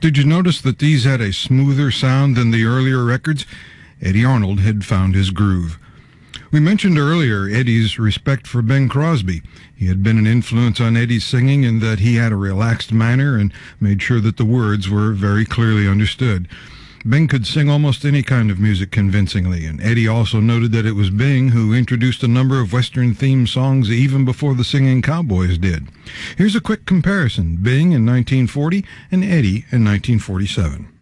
Did you notice that these had a smoother sound than the earlier records? Eddie Arnold had found his groove. We mentioned earlier Eddie's respect for Bing Crosby. He had been an influence on Eddie's singing in that he had a relaxed manner and made sure that the words were very clearly understood. Bing could sing almost any kind of music convincingly, and Eddie also noted that it was Bing who introduced a number of Western-themed songs even before the Singing Cowboys did. Here's a quick comparison: Bing in 1940 and Eddie in 1947.